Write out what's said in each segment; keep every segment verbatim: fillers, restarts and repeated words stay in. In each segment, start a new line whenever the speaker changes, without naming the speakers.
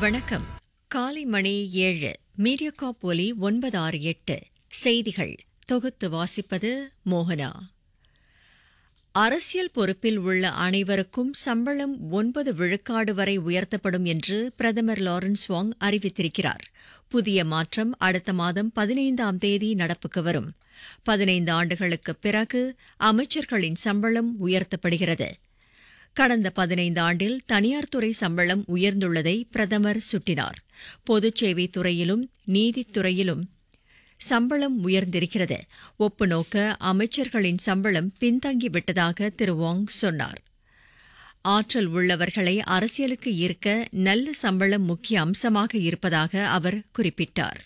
வணக்கம். காலை மணி ஏழு. மீடியாகாப் ஒலி ஒன்பது ஆறு எட்டு. செய்திகள் தொகுத்து வாசிப்பது மோகனா. அரசியல் பொறுப்பில் உள்ள அனைவருக்கும் சம்பளம் ஒன்பது விழுக்காடு வரை உயர்த்தப்படும் என்று பிரதமர் லாரன்ஸ் வாங் அறிவித்திருக்கிறார். புதிய மாற்றம் அடுத்த மாதம் பதினைந்தாம் தேதி நடப்புக்கு வரும். பதினைந்து ஆண்டுகளுக்குப் பிறகு அமைச்சர்களின் சம்பளம் உயர்த்தப்படுகிறது. கடந்த பதினைந்து ஆண்டில் தனியார் துறை சம்பளம் உயர்ந்துள்ளதை பிரதமர் சுட்டினார். பொதுச் சேவை துறையிலும் நீதித்துறையிலும் சம்பளம் உயர்ந்திருக்கிறது. ஒப்புநோக்க அமைச்சர்களின் சம்பளம் பின்தங்கிவிட்டதாக திரு வாங் சொன்னார். ஆற்றல் உள்ளவர்களை அரசியலுக்கு ஈர்க்க நல்ல சம்பளம் முக்கிய அம்சமாக இருப்பதாக அவர் குறிப்பிட்டார்.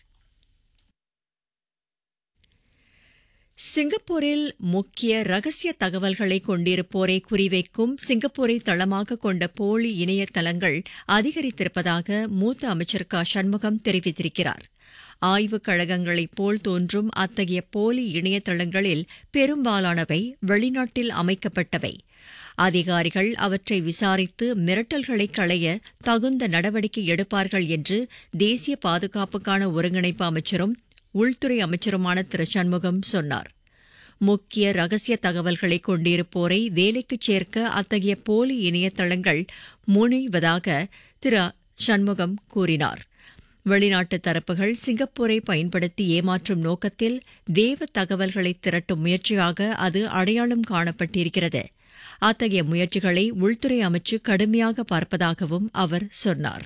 சிங்கப்பூரில் முக்கிய ரகசிய தகவல்களை கொண்டிருப்போரை குறிவைக்கும் சிங்கப்பூரை தளமாக கொண்ட போலி இணையதளங்கள் அதிகரித்திருப்பதாக மூத்த அமைச்சர் க சண்முகம் தெரிவித்திருக்கிறார். ஆய்வுக் கழகங்களைப் போல் தோன்றும் அத்தகைய போலி இணையதளங்களில் பெரும்பாலானவை வெளிநாட்டில் அமைக்கப்பட்டவை. அதிகாரிகள் அவற்றை விசாரித்து மிரட்டல்களை களைய தகுந்த நடவடிக்கை எடுப்பார்கள் என்று தேசிய பாதுகாப்புக்கான ஒருங்கிணைப்பு அமைச்சரும் உள்துறை அமைச்சருமான திரு சண்முகம் சொன்னார். முக்கிய ரகசிய தகவல்களை கொண்டிருப்போரை வேலைக்குச் சேர்க்க அத்தகைய போலி இணையதளங்கள் முனைவதாக திரு சண்முகம் கூறினார். வெளிநாட்டு தரப்புகள் சிங்கப்பூரை பயன்படுத்தி ஏமாற்றும் நோக்கத்தில் தேவ தகவல்களை திரட்டும் முயற்சியாக அது அடையாளம் காணப்பட்டிருக்கிறது. அத்தகைய முயற்சிகளை உள்துறை அமைச்சு கடுமையாக பார்ப்பதாகவும் அவர் சொன்னார்.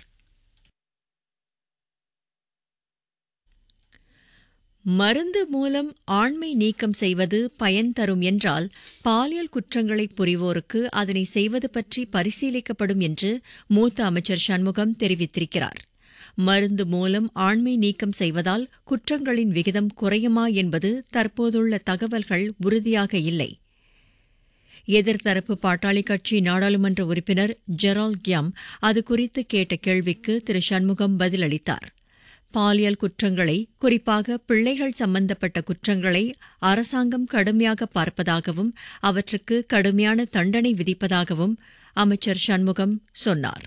மருந்து மூலம் ஆண்மை நீக்கம் செய்வது பயன் தரும் என்றால் பாலியல் குற்றங்களை புரிவோருக்கு அதனை செய்வது பற்றி பரிசீலிக்கப்படும் என்று மூத்த அமைச்சர் சண்முகம் தெரிவித்திருக்கிறார். மருந்து மூலம் ஆண்மை நீக்கம் செய்வதால் குற்றங்களின் விகிதம் குறையுமா என்பது தற்போதுள்ள தகவல்கள் உறுதியாக இல்லை. எதிர்த்தரப்பு பாட்டாளி கட்சி நாடாளுமன்ற உறுப்பினர் ஜெரால் கியாம் அது குறித்து கேட்ட கேள்விக்கு திரு சண்முகம் பதிலளித்தார். பாலியல் குற்றங்களை, குறிப்பாக பிள்ளைகள் சம்பந்தப்பட்ட குற்றங்களை அரசாங்கம் கடுமையாக பார்ப்பதாகவும் அவற்றுக்கு கடுமையான தண்டனை விதிப்பதாகவும் அமைச்சர் சண்முகம் சொன்னார்.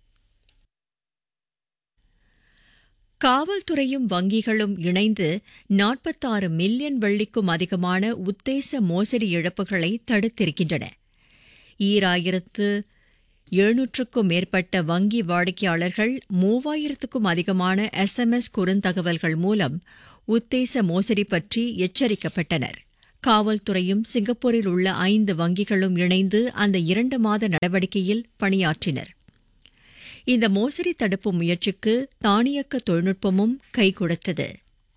காவல்துறையும் வங்கிகளும் இணைந்து நாற்பத்தாறு மில்லியன் வெள்ளிக்கும் அதிகமான உத்தேச மோசடி இழப்புகளை தடுத்திருக்கின்றன. ஈராயிரத்து எழுநூற்றுக்கும் மேற்பட்ட வங்கி வாடிக்கையாளர்கள் மூவாயிரத்துக்கும் அதிகமான எஸ் எம் எஸ் குறுந்தகவல்கள் மூலம் உத்தேச மோசடி பற்றி எச்சரிக்கப்பட்டனர். காவல்துறையும் சிங்கப்பூரில் உள்ள ஐந்து வங்கிகளும் இணைந்து அந்த இரண்டு மாத நடவடிக்கையில் பணியாற்றினர். இந்த மோசடி தடுப்பு முயற்சிக்கு தானியக்க தொழில்நுட்பமும் கை கொடுத்தது.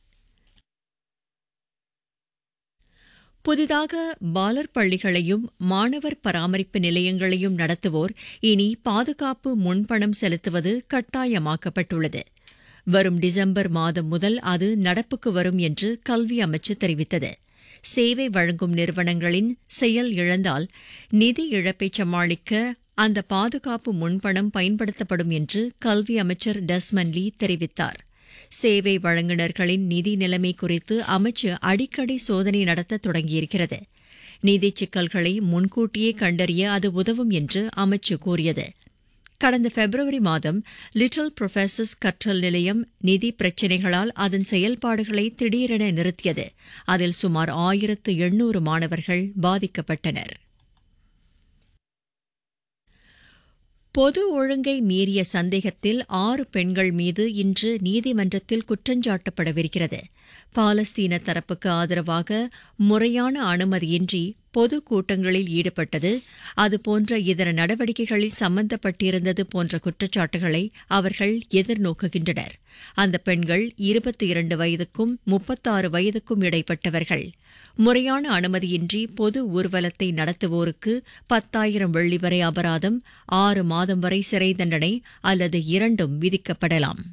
புதிதாக பாலர் பள்ளிகளையும் மாணவர் பராமரிப்பு நிலையங்களையும் நடத்துவோர் இனி பாதுகாப்பு முன்பணம் செலுத்துவது கட்டாயமாக்கப்பட்டுள்ளது. வரும் டிசம்பர் மாதம் முதல் அது நடப்புக்கு வரும் என்று கல்வி அமைச்சு தெரிவித்தது. சேவை வழங்கும் நிறுவனங்களின் செயல் இழந்தால் நிதி இழப்பை சமாளிக்க அந்த பாதுகாப்பு முன்பணம் பயன்படுத்தப்படும் என்று கல்வி அமைச்சர் டஸ்மன் லீ தெரிவித்தார். சேவை வழங்குநர்களின் நிதி நிலைமை குறித்து அமைச்சு அடிக்கடி சோதனை நடத்த தொடங்கியிருக்கிறது. நிதிச் சிக்கல்களை முன்கூட்டியே கண்டறிய அது உதவும் என்று அமைச்சு கூறியது. கடந்த பிப்ரவரி மாதம் லிட்டில் புரொஃபசர்ஸ் கற்றல் நிலையம் நிதி பிரச்சினைகளால் அதன் செயல்பாடுகளை திடீரென நிறுத்தியது. அதில் சுமார் ஆயிரத்து எண்ணூறு மாணவர்கள் பாதிக்கப்பட்டனர். பொது ஒழுங்கை மீறிய சந்தேகத்தில் ஆறு பெண்கள் மீது இன்று நீதிமன்றத்தில் குற்றஞ்சாட்டப்படவிருக்கிறது. பாலஸ்தீன தரப்புக்கு ஆதரவாக முறையான அனுமதியின்றி பொது கூட்டங்களில் ஈடுபட்டது, அதுபோன்ற இதர நடவடிக்கைகளில் சம்பந்தப்பட்டிருந்தது போன்ற குற்றச்சாட்டுகளை அவர்கள் எதிர்நோக்குகின்றனர். அந்த பெண்கள் இருபத்தி இரண்டு வயதுக்கும் முப்பத்தாறு வயதுக்கும் இடைப்பட்டவர்கள். முறையான அனுமதியின்றி பொது ஊர்வலத்தை நடத்துவோருக்கு பத்தாயிரம் வெள்ளி வரை அபராதம், ஆறு மாதம் வரை சிறை தண்டனை அல்லது இரண்டும் விதிக்கப்படலாம்.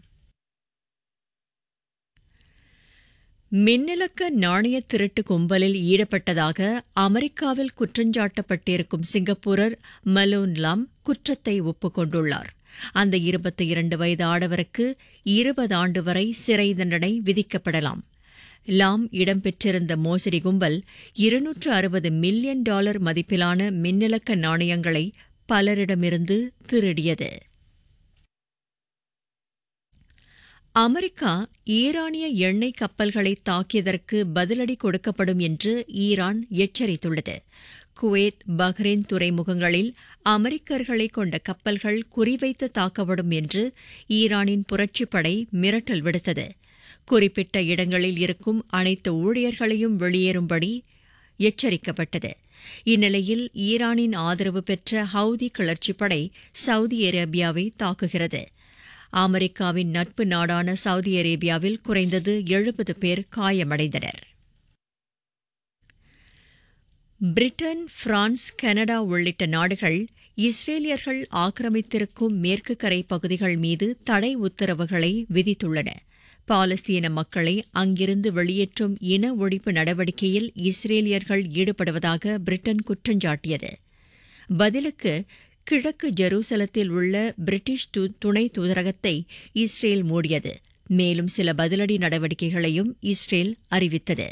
மின்னலக்க நாணய திருட்டு கும்பலில் ஈடுபட்டதாக அமெரிக்காவில் குற்றஞ்சாட்டப்பட்டிருக்கும் சிங்கப்பூரர் மலோன் லாம் குற்றத்தை ஒப்புக்கொண்டுள்ளார். அந்த இருபத்தி இரண்டு வயது ஆடவருக்கு இருபது ஆண்டு வரை சிறை தண்டனை விதிக்கப்படலாம். லாம் இடம்பெற்றிருந்த மோசடி கும்பல் இருநூற்று அறுபது மில்லியன் டாலர் மதிப்பிலான மின்னலக்க நாணயங்களை பலரிடமிருந்து திருடியது. அமெரிக்கா ஈரானிய எண்ணெய் கப்பல்களை தாக்கியதற்கு பதிலடி கொடுக்கப்படும் என்று ஈரான் எச்சரித்துள்ளது. குவைத், பஹ்ரைன் துறைமுகங்களில் அமெரிக்கர்களை கொண்ட கப்பல்கள் குறிவைத்து தாக்கப்படும் என்று ஈரானின் புரட்சிப்படை மிரட்டல் விடுத்தது. குறிப்பிட்ட இடங்களில் இருக்கும் அனைத்து ஊழியர்களையும் வெளியேறும்படி எச்சரிக்கப்பட்டது. இந்நிலையில் ஈரானின் ஆதரவு பெற்ற ஹவுதி கிளர்ச்சிப்படை சவுதி அரேபியாவை தாக்குகிறது. அமெரிக்காவின் நட்பு நாடான சவுதி அரேபியாவில் குறைந்தது எழுபது பேர் காயமடைந்தனர். பிரிட்டன், பிரான்ஸ், கனடா உள்ளிட்ட நாடுகள் இஸ்ரேலியர்கள் ஆக்கிரமித்திருக்கும் மேற்கு கரை பகுதிகள் மீது தடை உத்தரவுகளை விதித்துள்ளன. பாலஸ்தீன மக்களை அங்கிருந்து வெளியேற்றும் இன ஒழிப்பு நடவடிக்கையில் இஸ்ரேலியர்கள் ஈடுபடுவதாக பிரிட்டன் குற்றஞ்சாட்டியது. பதிலுக்கு கிழக்கு ஜெருசலத்தில் உள்ள பிரிட்டிஷ் துணை தூதரகத்தை இஸ்ரேல் மூடியது. மேலும் சில பதிலடி நடவடிக்கைகளையும் இஸ்ரேல் அறிவித்தது.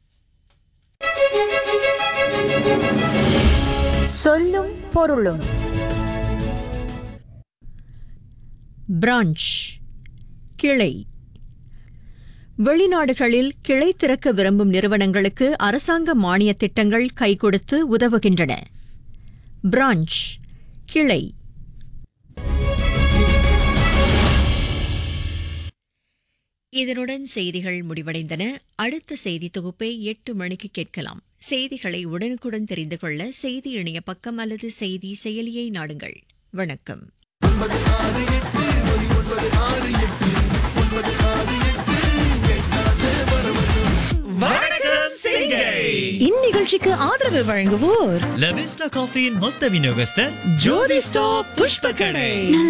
சொல்லும் பொருளும்.
பிரான்ச், கிளை. வெளிநாடுகளில் கிளை திறக்க விரும்பும் நிறுவனங்களுக்கு அரசாங்க மானிய திட்டங்கள் கைகொடுத்து உதவுகின்றன. பிரான்ச், கிளை. இதனுடன் செய்திகள் முடிவடைந்தன. அடுத்த செய்தி தொகுப்பை எட்டு மணிக்கு கேட்கலாம். செய்திகளை உடனுக்குடன் தெரிந்து கொள்ள செய்தி இணைய பக்கம் அல்லது செய்தி செயலியை நாடுங்கள். வணக்கம்.
இந்நிகழ்ச்சிக்கு ஆதரவு வழங்குவோர்
லவிஸ்டா காஃபியின் மொத்த விநியோகஸ்தர் ஜோதி ஸ்டாப் புஷ்ப கடை.